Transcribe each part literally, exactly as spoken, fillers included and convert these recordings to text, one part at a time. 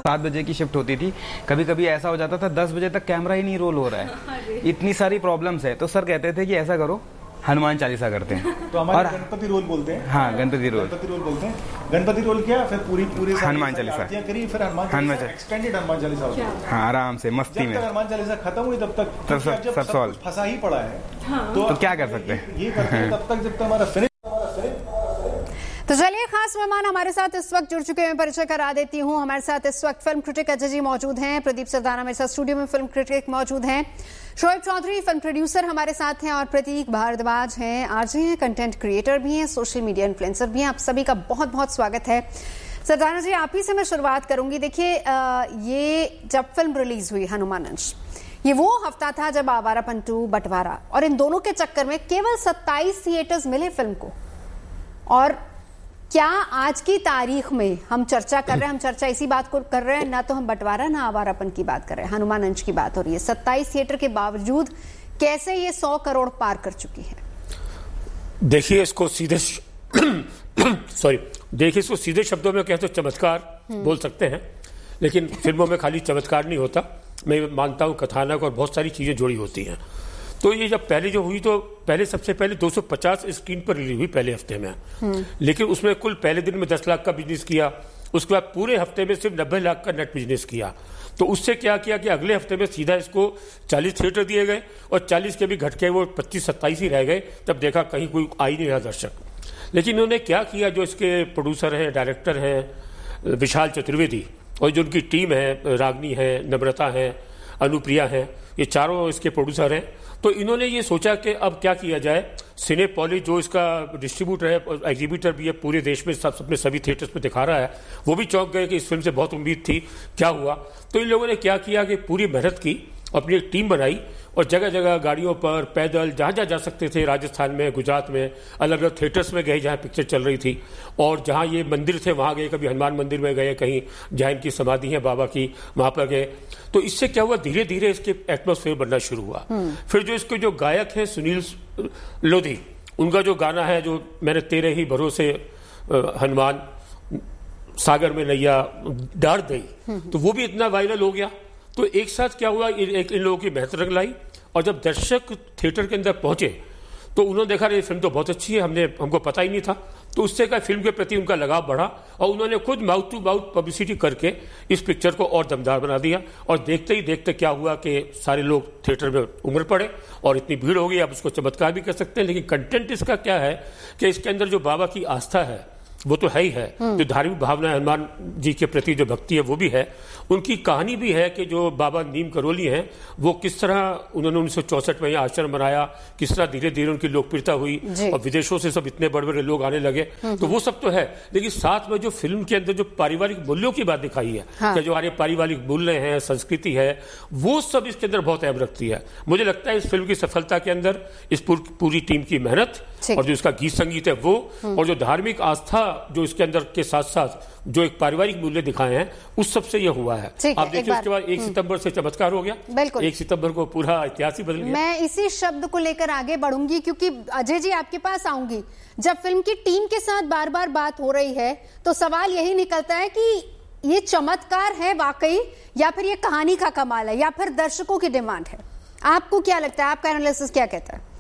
सात बजे की शिफ्ट होती थी, कभी कभी ऐसा हो जाता था दस बजे तक कैमरा ही नहीं रोल हो रहा है, इतनी सारी प्रॉब्लम्स है। तो सर कहते थे कि ऐसा करो, हनुमान चालीसा करते हैं। तो हमारे गणपति रोल बोलते हैं। हाँ, गणपति रोल गणपति रोल बोलते हैं। गणपति रोल किया, फिर पूरी पूरी हनुमान चालीसा करी, फिर हनुमान चालीसा एक्सटेंडेड हनुमान चालीसा हो गया। हाँ, आराम से मस्ती में। जब तक हनुमान चालीसा खत्म हुई तब तक तब सब सब सॉल्व, फंसा ही पड़ा है। तो क्या कर सकते हैं, ये करते हैं तब तक जब तक हमारा फिनिश। तो चलिए, खास मेहमान हमारे साथ इस वक्त जुड़ चुके हैं, परिचय करा देती हूँ। हमारे साथ इस वक्त फिल्म क्रिटिक अजय जी मौजूद हैं, प्रदीप सरदाना मेरे साथ स्टूडियो में फिल्म क्रिटिक मौजूद हैं, शोएब चौधरी फिल्म प्रोड्यूसर हमारे साथ हैं, और प्रतीक भारद्वाज हैं, आरजे हैं, कंटेंट क्रिएटर भी हैं, सोशल मीडिया इन्फ्लुएंसर भी हैं। आप सभी का बहुत बहुत स्वागत है। सरदाना जी, आप ही से मैं शुरुआत करूंगी। देखिए, ये जब फिल्म रिलीज हुई हनुमानंश, ये वो हफ्ता था जब आवारापन टू, बंटवारा, और इन दोनों के चक्कर में केवल सत्ताईस थिएटर्स मिले फिल्म को। और क्या आज की तारीख में हम चर्चा कर रहे हैं, हम चर्चा इसी बात को कर रहे हैं, ना तो हम बंटवारा ना आवारापन की बात कर रहे हैं, हनुमानंश की बात हो रही है। सत्ताईस थिएटर के बावजूद कैसे ये सौ करोड़ पार कर चुकी है? देखिए, इसको सीधे सॉरी देखिए इसको सीधे शब्दों में कहें तो चमत्कार बोल सकते हैं, लेकिन फिल्मों में खाली चमत्कार नहीं होता। मैं मानता हूं कथानक और बहुत सारी चीजें जुड़ी होती हैं। तो ये जब पहले जो हुई, तो पहले सबसे पहले दो सौ पचास स्क्रीन पर रिलीज हुई पहले हफ्ते में, लेकिन उसमें कुल पहले दिन में दस लाख का बिजनेस किया, उसके बाद पूरे हफ्ते में सिर्फ नब्बे लाख का नेट बिजनेस किया। तो उससे क्या किया कि अगले हफ्ते में सीधा इसको चालीस थिएटर दिए गए, और चालीस के भी घटके वो पच्चीस सत्ताईस ही रह गए। तब देखा कहीं कोई आ ही नहीं रहा दर्शक। लेकिन उन्होंने क्या किया, जो इसके प्रोड्यूसर हैं, डायरेक्टर हैं विशाल चतुर्वेदी, और जो उनकी टीम है, रागनी है, नम्रता है, अनुप्रिया है, ये चारों इसके प्रोड्यूसर हैं। तो इन्होंने ये सोचा कि अब क्या किया जाए। सिनेपोलिस जो इसका डिस्ट्रीब्यूटर है, एग्जीबिटर भी है, पूरे देश में सब अपने सभी थिएटर्स में दिखा रहा है, वो भी चौंक गए कि इस फिल्म से बहुत उम्मीद थी, क्या हुआ। तो इन लोगों ने क्या किया कि पूरी मेहनत की, अपनी एक टीम बनाई, और जगह जगह गाड़ियों पर, पैदल, जहाँ जहाँ जा सकते थे, राजस्थान में, गुजरात में, अलग अलग थिएटर्स में गए जहाँ पिक्चर चल रही थी, और जहाँ ये मंदिर थे वहाँ गए, कभी हनुमान मंदिर में गए, कहीं जहाँ इनकी समाधि है बाबा की, वहाँ पर गए। तो इससे क्या हुआ, धीरे धीरे इसके एटमॉस्फेयर बनना शुरू हुआ। फिर जो इसके जो गायक हैं सुनील लोधी, उनका जो गाना है, जो मैंने तेरे ही भरोसे हनुमान सागर में नैया डार दई, तो वो भी इतना वायरल हो गया। तो एक साथ क्या हुआ, एक इन लोगों की मेहनत रंग लाई, और जब दर्शक थिएटर के अंदर पहुंचे तो उन्होंने देखा ये फिल्म तो बहुत अच्छी है, हमने हमको पता ही नहीं था। तो उससे क्या फिल्म के प्रति उनका लगाव बढ़ा, और उन्होंने खुद माउथ टू माउथ पब्लिसिटी करके इस पिक्चर को और दमदार बना दिया। और देखते ही देखते क्या हुआ कि सारे लोग थिएटर में उमड़ पड़े, और इतनी भीड़ हो गई। आप उसको चमत्कार भी कर सकते हैं, लेकिन कंटेंट इसका क्या है कि इसके अंदर जो बाबा की आस्था है वो तो है ही है, जो धार्मिक भावना है, हनुमान जी के प्रति जो भक्ति है वो भी है। उनकी कहानी भी है कि जो बाबा नीम करोली हैं, वो किस तरह उन्होंने उन्नीस सौ चौसठ में यहाँ आश्रम बनाया, किस तरह धीरे धीरे उनकी लोकप्रियता हुई, और विदेशों से सब इतने बड़े बड़े लोग आने लगे। तो वो सब तो है, लेकिन साथ में जो फिल्म के अंदर जो पारिवारिक मूल्यों की बात दिखाई है, हाँ। कि जो हमारे पारिवारिक मूल्य हैं, संस्कृति है, वो सब इसके अंदर बहुत अहम रखती है। मुझे लगता है इस फिल्म की सफलता के अंदर इस पूरी टीम की मेहनत, और जो इसका गीत संगीत है वो, और जो धार्मिक आस्था जो इसके अंदर के साथ साथ जो एक पारिवारिक मूल्य दिखाए हैं, उस सब से ये हुआ है। आप देखिए, उसके बाद एक सितंबर से चमत्कार हो गया। बिल्कुल, एक सितंबर को पूरा इतिहास ही बदल गया। मैं इसी शब्द को लेकर आगे बढ़ूंगी, क्योंकि अजय जी आपके पास आऊंगी। जब फिल्म की टीम के साथ बार बार बात हो रही है, तो सवाल यही निकलता है कि ये चमत्कार है वाकई, या फिर ये कहानी का कमाल है, या फिर दर्शकों की डिमांड है। आपको क्या लगता है, आपका एनालिसिस क्या कहता है?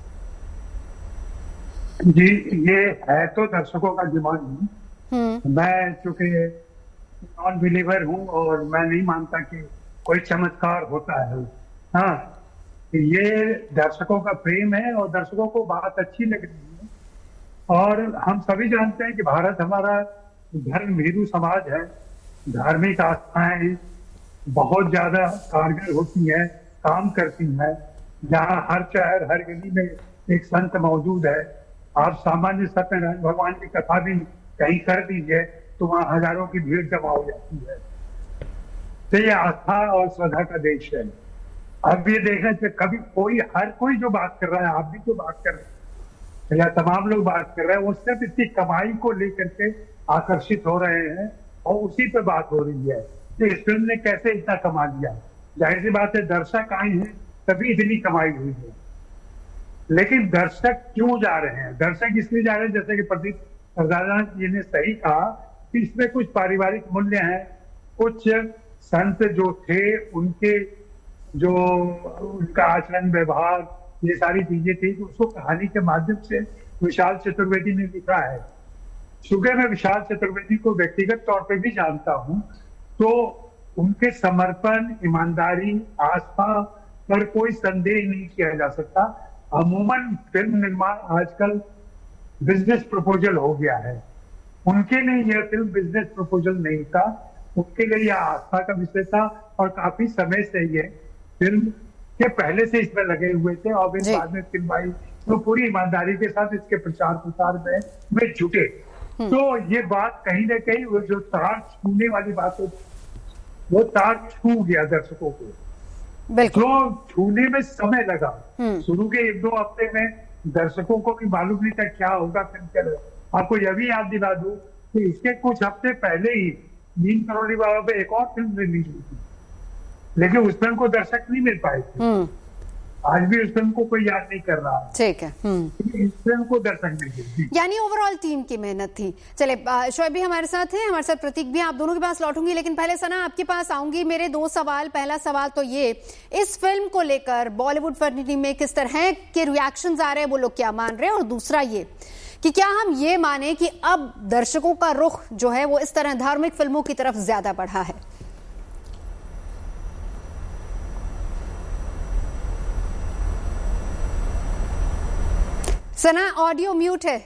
जी, ये है तो दर्शकों का डिमांड। मैं चूंकि नॉन बिलीवर हूँ, और मैं नहीं मानता कि कोई चमत्कार होता है। हाँ, ये दर्शकों का प्रेम है, और दर्शकों को बात अच्छी लग रही है। और हम सभी जानते हैं कि भारत हमारा धर्म भीरू समाज है, धार्मिक आस्थाएं बहुत ज्यादा कारगर होती हैं, काम करती हैं। जहाँ हर शहर, हर गली में एक संत मौजूद है। आप सामान्य सत्यनारायण भगवान की कथा भी कहीं कर दीजिए तो वहां हजारों की भीड़ जमा हो जाती है। तो ये आस्था और श्रद्धा का देश है। अब ये देखना चाहिए, कभी कोई, हर कोई जो बात कर रहा है, आप भी जो बात कर रहे हैं, या तमाम लोग बात कर रहे हैं, वो सिर्फ इतनी कमाई को लेकर के आकर्षित हो रहे हैं, और उसी पे बात हो रही है कि इस फिल्म ने कैसे इतना कमा लिया। जाहिर सी बात है, दर्शक आए हैं तभी इतनी कमाई हुई है। लेकिन दर्शक क्यों जा रहे हैं? दर्शक इसलिए जा रहे हैं, जैसे कि प्रदीप सरदाना जी ने सही कहा, कि इसमें कुछ पारिवारिक मूल्य हैं, कुछ संत जो थे उनके जो उनका आचरण व्यवहार ये सारी चीजें थी, तो उसको कहानी के माध्यम से विशाल चतुर्वेदी ने लिखा है। चूंकि मैं विशाल चतुर्वेदी को व्यक्तिगत तौर पे भी जानता हूँ, तो उनके समर्पण, ईमानदारी, आस्था पर कोई संदेह नहीं किया जा सकता। अमूमन फिल्म निर्माण आजकल बिजनेस प्रपोजल हो गया है, उनके लिए यह फिल्म बिजनेस प्रपोजल नहीं था, उनके लिए यह आस्था का विषय था और काफी समय से ये फिल्म के पहले से इसमें लगे हुए थे और फिर बाद में फिल्म आई तो पूरी ईमानदारी के साथ इसके प्रचार प्रसार में में जुटे। तो ये बात कहीं ना कहीं वो जो तार छूने वाली बात है, वो तार छू गया दर्शकों को, जो छूने में समय लगा। शुरू के एक दो हफ्ते में दर्शकों को भी मालूम नहीं था क्या होगा फिल्म के। आपको यह भी याद दिला दूं कि इसके कुछ हफ्ते पहले ही नीम करोली बाबा पे एक और फिल्म रिलीज हुई थी, लेकिन उस फिल्म को दर्शक नहीं मिल पाए थे। आज भी उस फिल्म को कोई याद नहीं कर रहा। ठीक है, इस फिल्म को दर्शक मिल गए, यानी ओवरऑल टीम की मेहनत थी। चले, शोएब भी हमारे साथ हैं, हमारे साथ प्रतीक भी, आप दोनों के पास लौटूंगी, लेकिन पहले सना आपके पास आऊंगी। मेरे दो सवाल, पहला सवाल तो ये, इस फिल्म को लेकर बॉलीवुड फैमिली में किस तरह के रिएक्शंस आ रहे हैं, वो लोग क्या मान रहे हैं, और दूसरा ये कि क्या हम ये माने कि अब दर्शकों का रुख जो है वो इस तरह धार्मिक फिल्मों की तरफ ज्यादा बढ़ा है? सना, ऑडियो म्यूट है।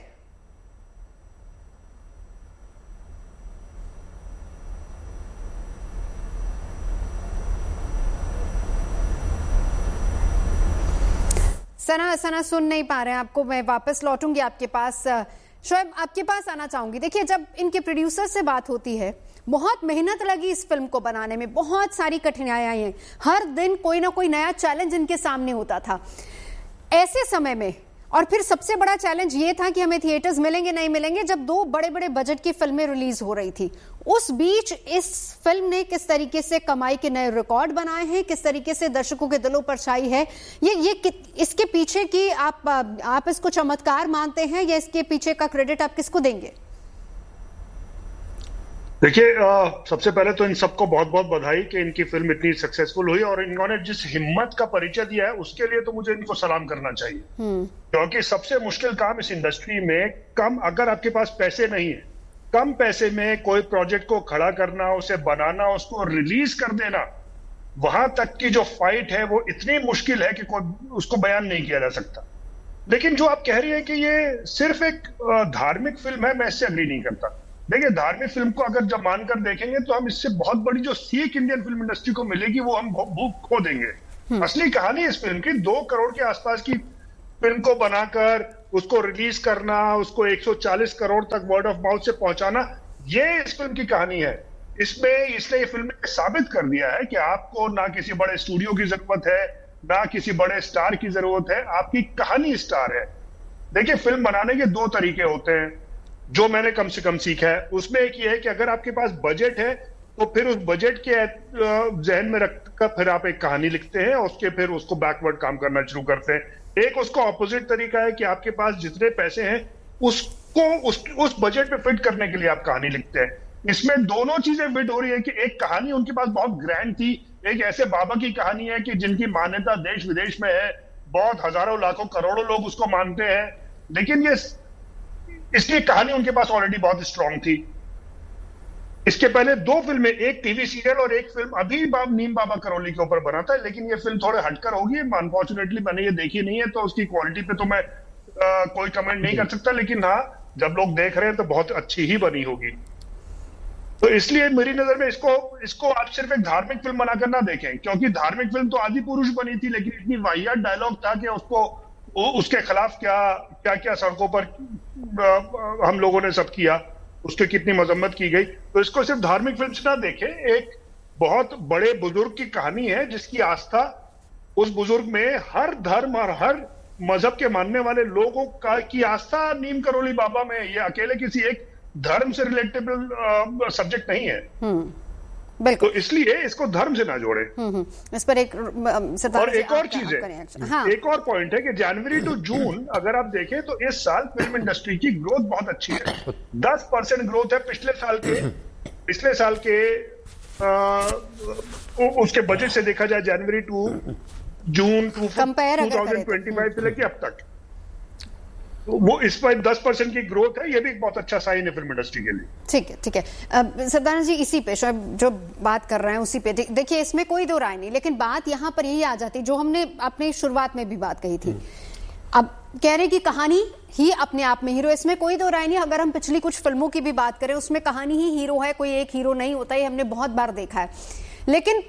सना सना सुन नहीं पा रहे हैं आपको, मैं वापस लौटूंगी आपके पास। शोएब, आपके पास आना चाहूंगी। देखिए, जब इनके प्रोड्यूसर से बात होती है, बहुत मेहनत लगी इस फिल्म को बनाने में, बहुत सारी कठिनाइयां हैं, हर दिन कोई ना कोई नया चैलेंज इनके सामने होता था। ऐसे समय में, और फिर सबसे बड़ा चैलेंज ये था कि हमें थिएटर्स मिलेंगे नहीं मिलेंगे, जब दो बड़े बड़े बजट की फिल्में रिलीज हो रही थी, उस बीच इस फिल्म ने किस तरीके से कमाई के नए रिकॉर्ड बनाए हैं, किस तरीके से दर्शकों के दिलों पर छाई है, ये ये इसके पीछे की आप आप इसको चमत्कार मानते हैं या इसके पीछे का क्रेडिट आप किसको देंगे? देखिए, सबसे पहले तो इन सबको बहुत बहुत बधाई कि इनकी फिल्म इतनी सक्सेसफुल हुई, और इन्होंने जिस हिम्मत का परिचय दिया है उसके लिए तो मुझे इनको सलाम करना चाहिए। क्योंकि सबसे मुश्किल काम इस इंडस्ट्री में, कम अगर आपके पास पैसे नहीं है, कम पैसे में कोई प्रोजेक्ट को खड़ा करना, उसे बनाना, उसको रिलीज कर देना, वहां तक की जो फाइट है वो इतनी मुश्किल है कि कोई उसको बयान नहीं किया जा सकता। लेकिन जो आप कह रही है कि ये सिर्फ एक धार्मिक फिल्म है, मैं इससे अग्री नहीं करता। देखिए, धार्मिक फिल्म को अगर जब मानकर देखेंगे तो हम इससे बहुत बड़ी जो सीख इंडियन फिल्म इंडस्ट्री को मिलेगी वो हम भूख खो देंगे। असली कहानी इस फिल्म की दो करोड़ के आसपास की फिल्म को बनाकर उसको रिलीज करना, उसको एक सौ चालीस करोड़ तक वर्ड ऑफ माउथ से पहुंचाना, ये इस फिल्म की कहानी है। इसमें इसने ये फिल्म साबित कर दिया है कि आपको ना किसी बड़े स्टूडियो की जरूरत है, ना किसी बड़े स्टार की जरूरत है, आपकी कहानी स्टार है। देखिए, फिल्म बनाने के दो तरीके होते हैं, जो मैंने कम से कम सीखा है। उसमें एक ये है कि अगर आपके पास बजट है तो फिर उस बजट के जहन में रखकर फिर आप एक कहानी लिखते हैं, और उसके फिर उसको बैकवर्ड काम करना शुरू करते हैं। एक उसका ऑपोजिट तरीका है कि आपके पास जितने पैसे हैं उसको उस उस बजट में फिट करने के लिए आप कहानी लिखते हैं। इसमें दोनों चीजें फिट हो रही है कि एक कहानी उनके पास बहुत ग्रैंड थी, एक ऐसे बाबा की कहानी है कि जिनकी मान्यता देश विदेश में है, बहुत हजारों लाखों करोड़ों लोग उसको मानते हैं, लेकिन ये इसलिए कहानी उनके पास ऑलरेडी बहुत स्ट्रांग थी। इसके पहले दो फिल्में, एक टीवी सीरियल और एक फिल्म अभी बाब, नीम बाबा करौली के ऊपर बना था, लेकिन ये फिल्म थोड़े हटकर होगी। अनफॉर्चुनेटली मैंने ये देखी नहीं है, तो उसकी क्वालिटी पे तो मैं आ, कोई कमेंट नहीं कर सकता, लेकिन हाँ, जब लोग देख रहे हैं तो बहुत अच्छी ही बनी होगी। तो इसलिए मेरी नजर में इसको इसको आप सिर्फ एक धार्मिक फिल्म बनाकर ना देखें, क्योंकि धार्मिक फिल्म तो आदि पुरुष बनी थी, लेकिन इतनी वाहियात डायलॉग था कि उसको उसके खिलाफ क्या क्या क्या सड़कों पर हम लोगों ने सब किया, उसकी कितनी मजम्मत की गई। तो इसको सिर्फ धार्मिक फिल्म से ना देखें, एक बहुत बड़े बुजुर्ग की कहानी है जिसकी आस्था, उस बुजुर्ग में हर धर्म और हर मजहब के मानने वाले लोगों का की आस्था नीम करोली बाबा में। ये अकेले किसी एक धर्म से रिलेटेबल सब्जेक्ट नहीं है, बिल्कुल। तो इसलिए इसको धर्म से ना जोड़े। इस पर एक और एक और चीज है, हाँ। एक और पॉइंट है कि जनवरी टू जून अगर आप देखें तो इस साल फिल्म इंडस्ट्री की ग्रोथ बहुत अच्छी है। दस परसेंट ग्रोथ है पिछले साल के पिछले साल के उसके बजट से देखा जाए जनवरी to June to compare two thousand twenty five से लेके अब तक, वो इस पर दस परसेंट की ग्रोथ है, ये भी एक बहुत अच्छा साइन है फिल्म इंडस्ट्री के लिए। ठीक है, ठीक है सरदाना जी, इसी पे जो बात कर रहे हैं उसी पे देखिए, इसमें कोई दो राय नहीं, लेकिन बात यहां पर यही आ जाती जो हमने अपने शुरुआत में भी बात कही थी। अब कह रहे कि कहानी ही अपने आप में हीरो, इसमें कोई दो राय नहीं। अगर हम पिछली कुछ फिल्मों की भी बात करें उसमें कहानी ही हीरो है, कोई एक हीरो नहीं होता, ये हमने बहुत बार देखा है। लेकिन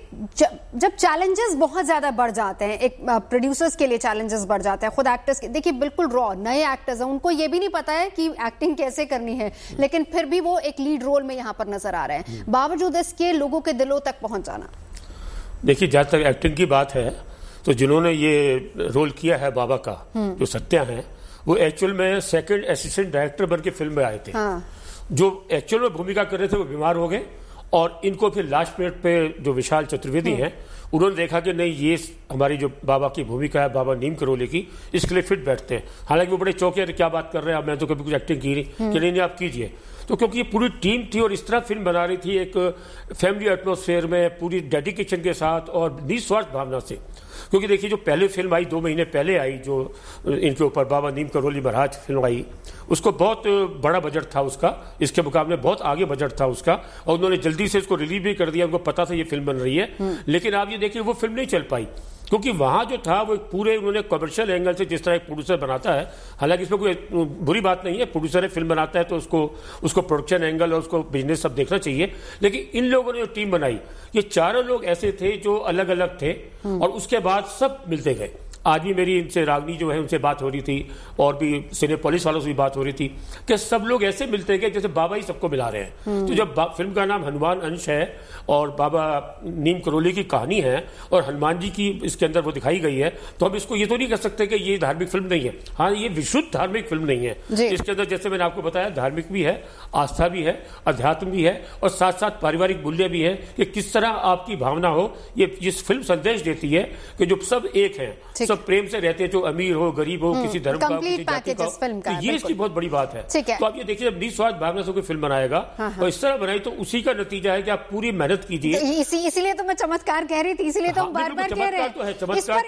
जब चैलेंजेस बहुत ज्यादा बढ़ जाते हैं, एक प्रोड्यूसर्स के लिए चैलेंजेस बढ़ जाते हैं, खुद एक्टर्स के, देखिए बिल्कुल रॉ नए एक्टर्स हैं, उनको ये भी नहीं पता है कि एक्टिंग कैसे करनी है, लेकिन फिर भी वो एक लीड रोल में यहां पर नजर आ रहे हैं, बावजूद इसके लोगों के दिलों तक पहुंच जाना। देखिए, जहां तक एक्टिंग की बात है तो जिन्होंने ये रोल किया है बाबा का, जो सत्या हैं, वो एक्चुअल में सेकंड असिस्टेंट डायरेक्टर बन के फिल्म में आए थे। हाँ। जो एक्चुअल में भूमिका कर रहे थे वो बीमार हो गए, और इनको फिर लास्ट मिनट पे जो विशाल चतुर्वेदी हैं, उन्होंने देखा कि नहीं, ये हमारी जो बाबा की भूमिका है, बाबा नीम करोली की, इसके लिए फिट बैठते हैं। हालांकि वो बड़े चौके, क्या बात कर रहे हैं, मैं तो कभी कुछ एक्टिंग की नहीं, कि नहीं नहीं आप कीजिए। तो क्योंकि ये पूरी टीम थी और इस तरह फिल्म बना रही थी, एक फैमिली एटमॉस्फेयर में, पूरी डेडिकेशन के साथ और निस्वार्थ भावना से। क्योंकि देखिए, जो पहले फिल्म आई दो महीने पहले आई, जो इनके ऊपर बाबा नीम करोली महाराज फिल्म आई, उसको बहुत बड़ा बजट था उसका, इसके मुकाबले बहुत आगे बजट था उसका, और उन्होंने जल्दी से इसको रिलीज भी कर दिया, उनको पता था ये फिल्म बन रही है। लेकिन आप ये देखिए, वो फिल्म नहीं चल पाई, क्योंकि वहां जो था वो पूरे उन्होंने कमर्शियल एंगल से, जिस तरह एक प्रोड्यूसर बनाता है, हालांकि इसमें कोई बुरी बात नहीं है, प्रोड्यूसर फिल्म बनाता है तो उसको उसको प्रोडक्शन एंगल और उसको बिजनेस सब देखना चाहिए। लेकिन इन लोगों ने जो टीम बनाई, ये चारों लोग ऐसे थे जो अलग अलग थे, और उसके बाद सब मिलते गए। आज भी मेरी इनसे, रागनी जो है, उनसे बात हो रही थी, और भी सिनेपोलिस वालों से भी बात हो रही थी, कि सब लोग ऐसे मिलते गए जैसे बाबा ही सबको मिला रहे हैं। तो जब फिल्म का नाम हनुमान अंश है और बाबा नीम करोली की कहानी है और हनुमान जी की इसके अंदर वो दिखाई गई है, तो हम इसको ये तो नहीं कह सकते कि ये धार्मिक फिल्म नहीं है। हाँ, ये विशुद्ध धार्मिक फिल्म नहीं है। इसके अंदर, जैसे मैंने आपको बताया, धार्मिक भी है, आस्था भी है, अध्यात्म भी है, और साथ साथ पारिवारिक मूल्य भी है कि किस तरह आपकी भावना हो। ये इस फिल्म संदेश देती है कि जो सब एक है, सब प्रेम से रहते हैं, जो अमीर हो, गरीब हो, किसी धर्म का, किसी जाति का, तो ये इसकी बहुत बड़ी बात है। तो आप ये देखिए, जब निस्वार्थ भावना से कोई फिल्म बनाएगा और इस तरह बनाई, तो उसी का नतीजा है कि आप पूरी मेहनत कीजिए। इसीलिए तो मैं चमत्कार कह रही थी, इसीलिए तो हम बार बार कह रहे हैं। तो है चमत्कार,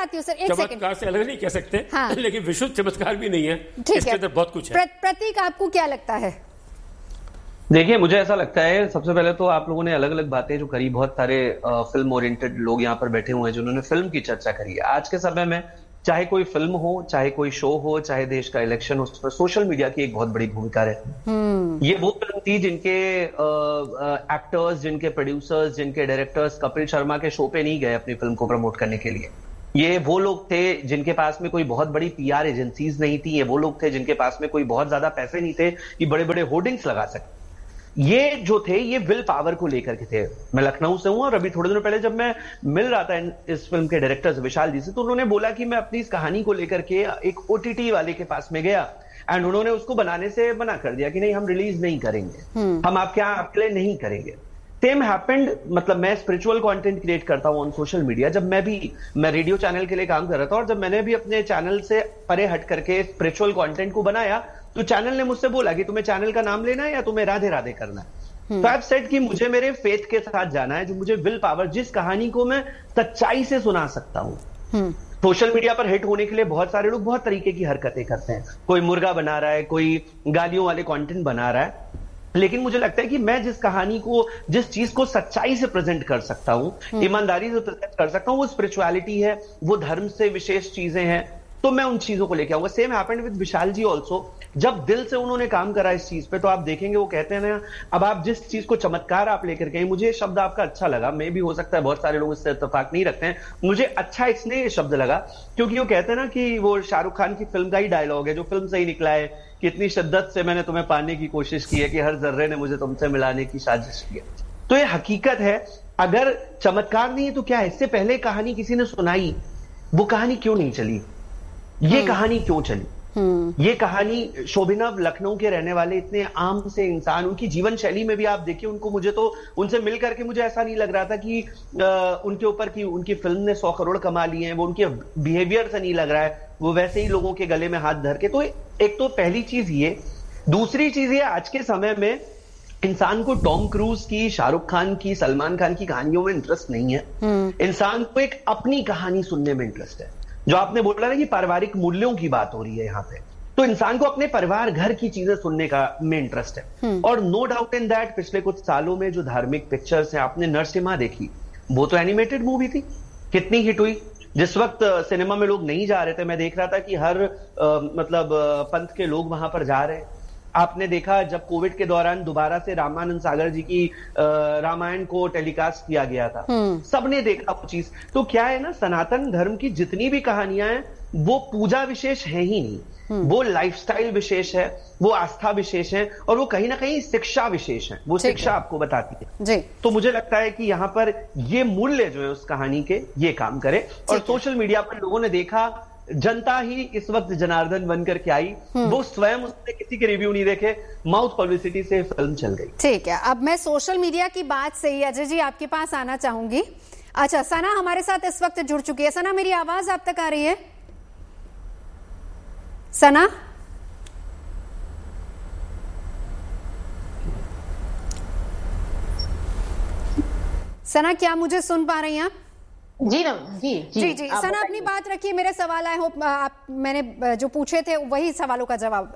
तो चमत्कार से अलग नहीं कह सकते, लेकिन विशुद्ध चमत्कार भी नहीं है, इसके अंदर बहुत कुछ है। प्रतीक, आपको क्या लगता है? देखिए, मुझे ऐसा लगता है, सबसे पहले तो आप लोगों ने अलग अलग बातें जो करी, बहुत सारे फिल्म ओरिएंटेड लोग यहाँ पर बैठे हुए हैं जिन्होंने फिल्म की चर्चा करी है। आज के समय में चाहे कोई फिल्म हो, चाहे कोई शो हो, चाहे देश का इलेक्शन हो, उस पर सोशल मीडिया की एक बहुत बड़ी भूमिका रहती है। ये वो फिल्म थी जिनके एक्टर्स, जिनके प्रोड्यूसर्स, जिनके डायरेक्टर्स कपिल शर्मा के शो पे नहीं गए अपनी फिल्म को प्रमोट करने के लिए। ये वो लोग थे जिनके पास में कोई बहुत बड़ी पीआर एजेंसीज नहीं थी। ये वो लोग थे जिनके पास में कोई बहुत ज्यादा पैसे नहीं थे कि बड़े बड़े होर्डिंग्स लगा सके। ये जो थे, ये विल पावर को लेकर के थे। मैं लखनऊ से हूं, और अभी थोड़े दिनों पहले जब मैं मिल रहा था इस फिल्म के डायरेक्टर से, विशाल जी से, तो उन्होंने बोला कि मैं अपनी इस कहानी को लेकर के एक ओटीटी वाले के पास में गया, एंड उन्होंने उसको बनाने से मना कर दिया कि नहीं, हम रिलीज नहीं करेंगे, हम आपके यहां आपके लिए नहीं करेंगे। सेम हैपेंड, मतलब मैं स्पिरिचुअल कंटेंट क्रिएट करता हूं ऑन सोशल मीडिया। जब मैं भी मैं रेडियो चैनल के लिए काम कर रहा था, और जब मैंने भी अपने चैनल से परे हट करके स्पिरिचुअल कंटेंट को बनाया, तो चैनल ने मुझसे बोला कि तुम्हें चैनल का नाम लेना है या तुम्हें राधे राधे करना है। तो आई हैव सेड कि मुझे मेरे फेथ के साथ जाना है, जो मुझे विल पावर, जिस कहानी को मैं सच्चाई से सुना सकता हूं। सोशल मीडिया पर हिट होने के लिए बहुत सारे लोग बहुत तरीके की हरकतें करते हैं। कोई मुर्गा बना रहा है, कोई गालियों वाले कंटेंट बना रहा है, लेकिन मुझे लगता है कि मैं जिस कहानी को, जिस चीज को सच्चाई से प्रेजेंट कर सकता हूं, ईमानदारी से प्रेजेंट कर सकता हूं, वो स्पिरिचुअलिटी है, वो धर्म से विशेष चीजें हैं, तो मैं उन चीजों को लेके आऊंगा। Same happened with Vishal ji also. जब दिल से उन्होंने काम करा इस चीज पे, तो आप देखेंगे वो कहते हैं ना, अब आप जिस चीज को चमत्कार आप लेकर के, मुझे शब्द आपका अच्छा लगा, मैं भी हो सकता है बहुत सारे लोग इससे इत्तेफाक नहीं रखते हैं, मुझे अच्छा इसलिए ये शब्द लगा क्योंकि वो कहते हैं ना कि वो शाहरुख खान की फिल्म का ही डायलॉग है, जो फिल्म से ही निकला है, कि इतनी शिद्दत से मैंने तुम्हें पाने की कोशिश की है कि हर जर्रे ने मुझे तुमसे मिलाने की साजिश की है। तो ये हकीकत है। अगर चमत्कार नहीं है तो क्या है? इससे पहले कहानी किसी ने सुनाई, वो कहानी क्यों नहीं चली? ये कहानी क्यों चली? ये कहानी शोभिनव लखनऊ के रहने वाले इतने आम से इंसान, उनकी जीवन शैली में भी आप देखिए उनको, मुझे तो उनसे मिल करके मुझे ऐसा नहीं लग रहा था कि आ, उनके ऊपर की उनकी फिल्म ने सौ करोड़ कमा लिए हैं, वो उनके बिहेवियर से नहीं लग रहा है, वो वैसे ही लोगों के गले में हाथ धर के। तो एक तो पहली चीज ये। दूसरी चीज ये, आज के समय में इंसान को टॉम क्रूज की, शाहरुख खान की, सलमान खान की कहानियों में इंटरेस्ट नहीं है। इंसान को एक अपनी कहानी सुनने में इंटरेस्ट है। जो आपने बोला ना कि पारिवारिक मूल्यों की बात हो रही है यहाँ पे, तो इंसान को अपने परिवार घर की चीजें सुनने का में इंटरेस्ट है। और नो डाउट इन दैट पिछले कुछ सालों में जो धार्मिक पिक्चर्स हैं, आपने नरसिम्हा देखी, वो तो एनिमेटेड मूवी थी, कितनी हिट हुई। जिस वक्त सिनेमा में लोग नहीं जा रहे थे, मैं देख रहा था कि हर आ, मतलब आ, पंथ के लोग वहां पर जा रहे हैं। आपने देखा जब कोविड के दौरान दोबारा से रामानंद सागर जी की रामायण को टेलीकास्ट किया गया था, सबने देखा वो चीज। तो क्या है ना, सनातन धर्म की जितनी भी कहानियां हैं वो पूजा विशेष है ही नहीं, वो लाइफस्टाइल विशेष है, वो आस्था विशेष है, और वो कहीं ना कहीं शिक्षा विशेष है। वो शिक्षा आपको बताती है जी। तो मुझे लगता है कि यहाँ पर ये मूल्य जो है उस कहानी के, ये काम करे। और सोशल मीडिया पर लोगों ने देखा, जनता ही इस वक्त जनार्दन बनकर के आई, वो स्वयं उसने किसी के रिव्यू नहीं देखे, माउथ पब्लिसिटी से फिल्म चल गई। ठीक है, अब मैं सोशल मीडिया की बात से ही अजय जी आपके पास आना चाहूंगी। अच्छा, सना हमारे साथ इस वक्त जुड़ चुकी है। सना, मेरी आवाज आप तक आ रही है? सना, सना क्या मुझे सुन पा रही हैं आप? जी ना, जी जी जी, जी। सना अपनी बात रखिए, मेरे सवाल आए होप आप मैंने जो पूछे थे वही सवालों का जवाब।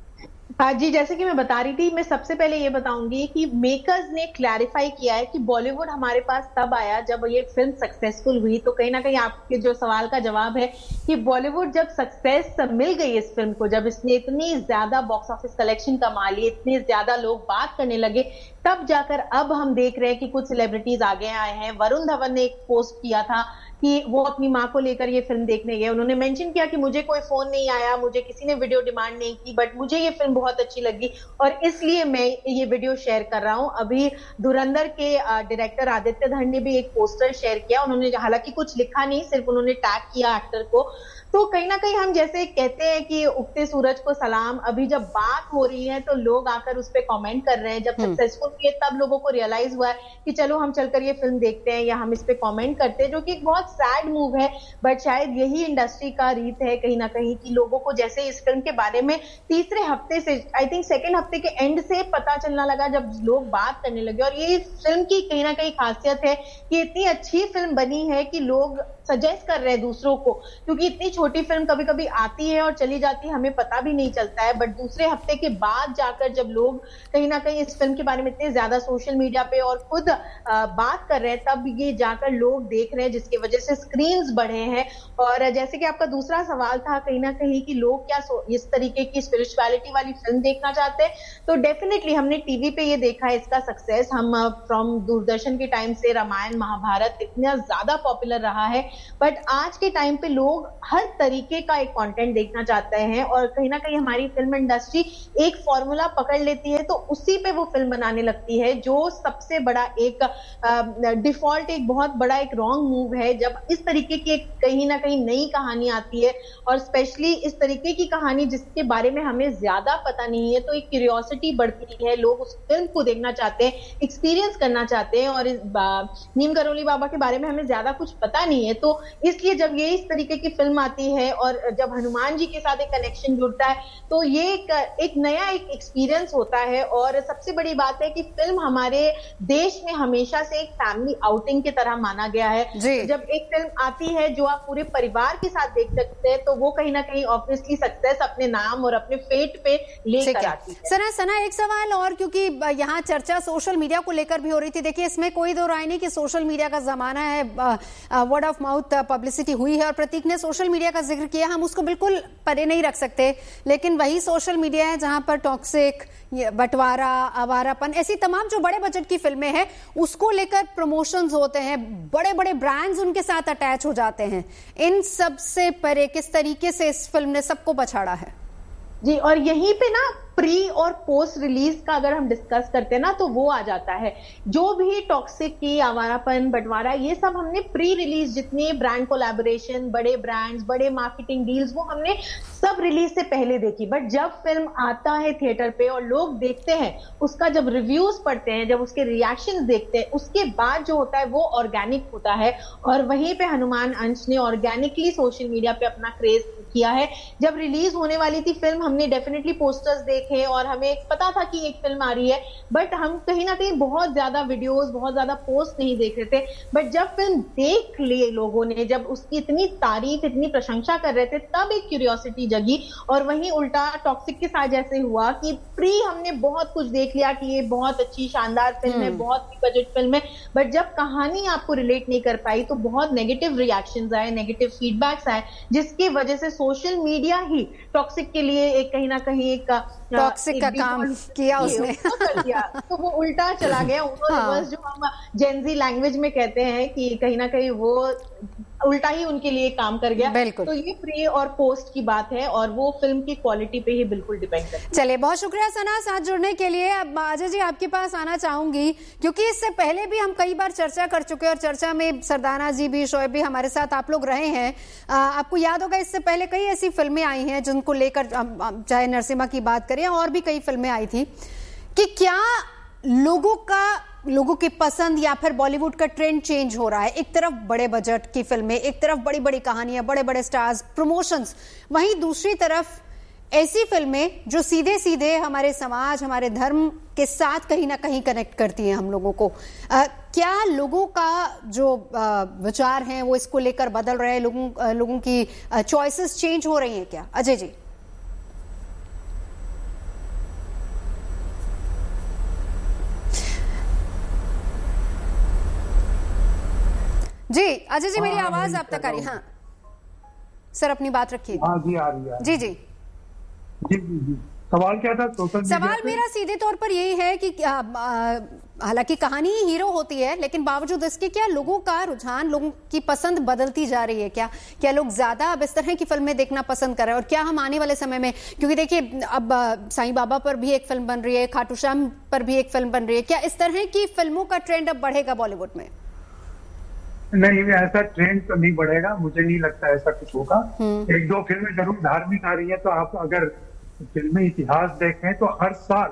हाँ जी, जैसे कि मैं बता रही थी, मैं सबसे पहले ये बताऊंगी कि मेकर्स ने क्लैरिफाई किया है कि बॉलीवुड हमारे पास तब आया जब ये फिल्म सक्सेसफुल हुई। तो कहीं ना कहीं आपके जो सवाल का जवाब है कि बॉलीवुड जब सक्सेस मिल गई इस फिल्म को, जब इसने इतनी ज्यादा बॉक्स ऑफिस कलेक्शन कमा ली, इतने ज्यादा लोग बात करने लगे, तब जाकर अब हम देख रहे हैं कि कुछ सेलिब्रिटीज आगे आए हैं। वरुण धवन ने एक पोस्ट किया था कि वो अपनी माँ को लेकर ये फिल्म देखने गए। उन्होंने मेंशन किया कि मुझे कोई फोन नहीं आया, मुझे किसी ने वीडियो डिमांड नहीं की, बट मुझे ये फिल्म बहुत अच्छी लगी और इसलिए मैं ये वीडियो शेयर कर रहा हूँ। अभी धुरंधर के डायरेक्टर आदित्य धर ने भी एक पोस्टर शेयर किया। उन्होंने हालांकि कुछ लिखा नहीं, सिर्फ उन्होंने टैग किया एक्टर को। तो कहीं ना कहीं हम जैसे कहते हैं कि उगते सूरज को सलाम, अभी जब बात हो रही है तो लोग आकर उस पर कमेंट कर रहे हैं। जब सक्सेसफुल हुई तब लोगों को रियलाइज हुआ है कि चलो हम चलकर ये फिल्म देखते हैं या हम इस पे कमेंट करते हैं, जो कि एक बहुत सैड मूव है। बट शायद यही इंडस्ट्री का रीत है कहीं ना कहीं कि लोगों को जैसे इस फिल्म के बारे में तीसरे हफ्ते से, आई थिंक सेकेंड हफ्ते के एंड से पता चलना लगा, जब लोग बात करने लगे। और ये फिल्म की कहीं ना कहीं खासियत है कि इतनी अच्छी फिल्म बनी है कि लोग सजेस्ट कर रहे हैं दूसरों को, क्योंकि इतनी छोटी फिल्म कभी कभी आती है और चली जाती है, हमें पता भी नहीं चलता है। बट दूसरे हफ्ते के बाद जाकर जब लोग कहीं ना कहीं इस फिल्म के बारे में इतने ज्यादा सोशल मीडिया पे और खुद आ, बात कर रहे हैं, तब ये जाकर लोग देख रहे हैं, जिसकी वजह से स्क्रीन्स बढ़े हैं। और जैसे कि आपका दूसरा सवाल था कहीं ना कहीं कि लोग क्या इस तरीके की स्पिरिचुअलिटी वाली फिल्म देखना चाहते हैं, तो डेफिनेटली हमने टीवी पे ये देखा है इसका सक्सेस। हम फ्रॉम दूरदर्शन के टाइम से रामायण महाभारत इतना ज्यादा पॉपुलर रहा है, बट आज के टाइम पे लोग हर तरीके का एक कंटेंट देखना चाहते हैं। और कहीं ना कहीं हमारी फिल्म इंडस्ट्री एक फॉर्मूला पकड़ लेती है तो उसी पे वो फिल्म बनाने लगती है, जो सबसे बड़ा एक डिफॉल्ट, एक बहुत बड़ा एक रॉन्ग मूव है। जब इस तरीके की एक कहीं ना कहीं नई कहानी आती है और स्पेशली इस तरीके की कहानी जिसके बारे में हमें ज्यादा पता नहीं है, तो एक क्यूरियोसिटी बढ़ती है, लोग उस फिल्म को देखना चाहते हैं, एक्सपीरियंस करना चाहते हैं। और इस नीम करोली बाबा के बारे में हमें ज्यादा कुछ पता नहीं है, तो इसलिए जब ये इस तरीके की फिल्म आती है और जब हनुमान जी के साथ एक कनेक्शन जुड़ता है, तो ये एक, एक नया एक एक्सपीरियंस होता है। और सबसे बड़ी बात है कि फिल्म हमारे देश में हमेशा से एक फैमिली आउटिंग की तरह माना गया है। तो जब एक फिल्म आती है जो आप पूरे परिवार के साथ देख सकते हैं, तो वो कहीं ना कहीं ऑब्वियसली सक्सेस अपने नाम और अपने फेट पे लेकर आती है। सना सना एक सवाल और, क्योंकि यहाँ चर्चा सोशल मीडिया को लेकर भी हो रही थी। देखिए, इसमें कोई दो राय नहीं कि सोशल मीडिया का जमाना है, वर्ड ऑफ माउथ पब्लिसिटी हुई है। और प्रतीक ने सोशल मीडिया का जिक्र किया, हम उसको बिल्कुल परे नहीं रख सकते, लेकिन वही सोशल मीडिया है जहां पर टॉक्सिक, बंटवारा, आवारापन, ऐसी तमाम जो बड़े बजट की फिल्में हैं उसको लेकर प्रमोशंस होते हैं, बड़े बड़े ब्रांड्स उनके साथ अटैच हो जाते हैं। इन सब से परे किस तरीके से इस फिल्म ने सबको पछाड़ा है? जी, और यहीं पे ना प्री और पोस्ट रिलीज का अगर हम डिस्कस करते हैं ना, तो वो आ जाता है। जो भी टॉक्सिक की, आवारापन, बंटवारा, ये सब हमने प्री रिलीज, जितने ब्रांड कोलैबोरेशन, बड़े ब्रांड्स, बड़े मार्केटिंग डील्स, वो हमने सब रिलीज से पहले देखी। बट जब फिल्म आता है थिएटर पे और लोग देखते हैं, उसका जब रिव्यूज पढ़ते हैं, जब उसके रिएक्शंस देखते हैं, उसके बाद जो होता है वो ऑर्गेनिक होता है। और वहीं पे हनुमान अंश ने ऑर्गेनिकली सोशल मीडिया पे अपना क्रेज किया है। जब रिलीज होने वाली थी फिल्म, हमने डेफिनेटली पोस्टर्स देखे और हमें पता था कि एक फिल्म आ रही है, बट हम कहीं ना कहीं बहुत ज्यादा वीडियोस, बहुत ज्यादा पोस्ट नहीं देख रहे थे। बट जब फिल्म देख लिए लोगों ने, जब उसकी इतनी तारीफ, इतनी प्रशंसा कर रहे थे, तब एक क्यूरियोसिटी जगी। और वहीं उल्टा टॉक्सिक के साथ जैसे हुआ कि प्री हमने बहुत कुछ देख लिया कि ये बहुत अच्छी शानदार फिल्म है, बहुत ही बजट फिल्म है, बट जब कहानी आपको रिलेट नहीं कर पाई तो बहुत नेगेटिव रिएक्शंस आए, नेगेटिव फीडबैक्स आए, जिसकी वजह से सोशल मीडिया ही टॉक्सिक के लिए एक कहीं ना कहीं एक टॉक्सिक का काम किया उसने कर दिया। तो वो उल्टा चला गया, हाँ। जो हम जेनजी लैंग्वेज में कहते हैं कि कहीं ना कहीं वो उल्टा ही उनके लिए काम कर गया। तो ये प्री और पोस्ट की बात है और वो फिल्म की क्वालिटी पे ही बिल्कुल डिपेंड करता है। चलिए, बहुत शुक्रिया सना साथ जुड़ने के लिए। अब अजय जी आपके पास आना चाहूंगी, क्योंकि इससे पहले भी हम कई बार चर्चा कर चुके हैं और चर्चा में सरदाना जी भी, शोएब भी हमारे साथ आप लोग रहे हैं। आ, आपको याद होगा इससे पहले कई ऐसी फिल्में आई हैं जिनको लेकर, चाहे नरसिम्हा की बात करें और भी कई फिल्में आई थी, कि क्या लोगों का लोगों की पसंद या फिर बॉलीवुड का ट्रेंड चेंज हो रहा है। एक तरफ बड़े बजट की फिल्में, एक तरफ बड़ी बड़ी कहानियां, बड़े बड़े स्टार्स, प्रमोशंस, वहीं दूसरी तरफ ऐसी फिल्में जो सीधे सीधे हमारे समाज, हमारे धर्म के साथ कहीं ना कहीं कनेक्ट करती हैं हम लोगों को। आ, क्या लोगों का जो आ, विचार हैं वो इसको लेकर बदल रहे हैं? लोगों आ, लोगों की चॉइसेस चेंज हो रही हैं क्या? अजय जी। जी अजय जी, मेरी आवाज आप तक आ रही? हाँ सर, अपनी बात रखिए। हाँ जी, आ रही है। जी जी जी जी जी सवाल क्या था? सोशल सवाल मेरा सीधे तौर पर यही है कि हालांकि कहानी ही हीरो होती है, लेकिन बावजूद इसके क्या लोगों का रुझान, लोगों की पसंद बदलती जा रही है क्या? क्या लोग ज्यादा अब इस तरह की फिल्में देखना पसंद कर रहे हैं? और क्या हम आने वाले समय में, क्योंकि देखिए अब साईं बाबा पर भी एक फिल्म बन रही है, खाटू श्याम पर भी एक फिल्म बन रही है, क्या इस तरह की फिल्मों का ट्रेंड अब बढ़ेगा बॉलीवुड में? नहीं, ऐसा ट्रेंड तो नहीं बढ़ेगा, मुझे नहीं लगता ऐसा कुछ होगा। एक दो फिल्में जरूर धार्मिक आ रही है, तो आप अगर फिल्में इतिहास देखें तो हर साल,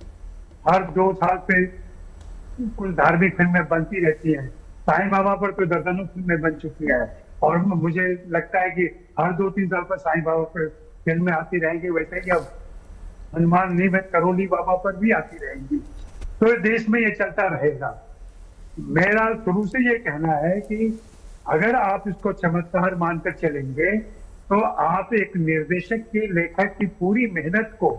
हर दो साल पे कुछ धार्मिक फिल्में बनती रहती हैं। साईं बाबा पर तो दर्जनों फिल्में बन चुकी है और मुझे लगता है कि हर दो तीन साल पर साईं बाबा पर फिल्में आती रहेंगी। वैसे ही अब हनुमान नहीं में करोली बाबा पर भी आती रहेंगी। तो देश में ये चलता रहेगा। मेरा शुरू से ये कहना है कि अगर आप इसको चमत्कार मानकर चलेंगे तो आप एक निर्देशक की, लेखक की पूरी मेहनत को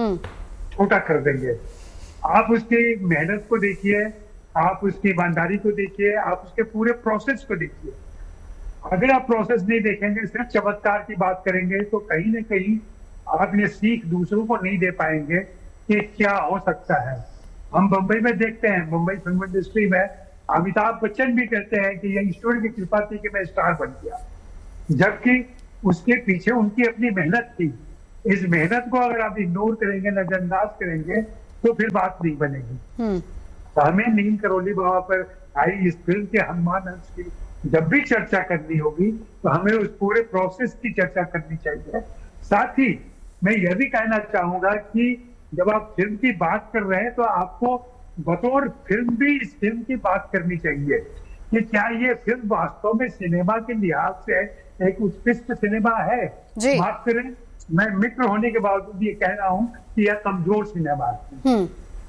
छोटा कर देंगे। आप उसकी मेहनत को देखिए, आप उसकी ईमानदारी को देखिए, आप उसके पूरे प्रोसेस को देखिए। अगर आप प्रोसेस नहीं देखेंगे, सिर्फ चमत्कार की बात करेंगे, तो कहीं ना कहीं आप ये सीख दूसरों को नहीं दे पाएंगे कि क्या हो सकता है। हम मुंबई में देखते हैं, मुंबई फिल्म इंडस्ट्री में अमिताभ बच्चन भी कहते हैं कि ये ईश्वर की कृपा थी कि मैं स्टार बन गया, जबकि उसके पीछे उनकी अपनी मेहनत थी। इस मेहनत को अगर आप इग्नोर करेंगे, नजरअंदाज करेंगे, तो फिर बात नहीं बनेगी। तो हमें नीम करोली बाबा पर आई इस फिल्म के हनुमान अंश की जब भी चर्चा करनी होगी तो हमें उस पूरे प्रोसेस की चर्चा करनी चाहिए। साथ ही मैं यह भी कहना चाहूंगा कि जब आप फिल्म की बात कर रहे हैं तो आपको बतौर फिल्म भी इस फिल्म की बात करनी चाहिए कि क्या ये फिल्म वास्तव में सिनेमा के लिहाज से एक उत्कृष्ट सिनेमा है। बात करें, मैं मित्र होने के बावजूद ये कह रहा हूँ कि यह कमजोर सिनेमा है।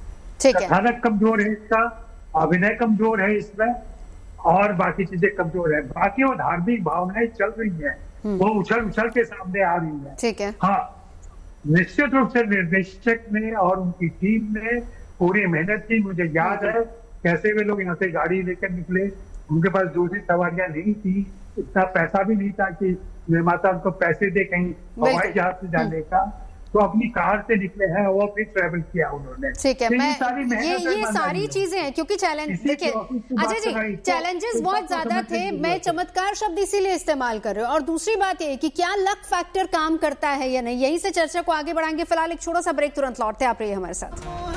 कथानक कमजोर है, इसका अभिनय कमजोर है इसमें, और बाकी चीजें कमजोर है। बाकी वो धार्मिक भावनाएं चल रही हैं, वो उछल उछल के सामने आ रही है। ठीक है। हाँ, निश्चित रूप से निर्देशक ने और उनकी टीम ने पूरी मेहनत की। मुझे याद है कैसे वे लोग यहाँ से गाड़ी लेकर निकले, उनके पास दूसरी सवारियां नहीं थी, इतना पैसा भी नहीं था कि निर्माता उनको पैसे दे कहीं हवाई जहाज से जाने का, तो अपनी कार से निकले हैं, वो फिर ट्रैवल किया उन्होंने। ठीक है, मैं ये ये सारी चीजें हैं, क्योंकि चैलेंज देखिए अजय जी, चैलेंजेस बहुत ज्यादा थे। मैं चमत्कार शब्द इसीलिए इस्तेमाल कर रही हूँ। और दूसरी बात ये कि क्या लक फैक्टर काम करता है या नहीं, यही से चर्चा को आगे बढ़ाएंगे। फिलहाल एक छोटा सा ब्रेक, तुरंत लौटते आप रहिए हमारे साथ।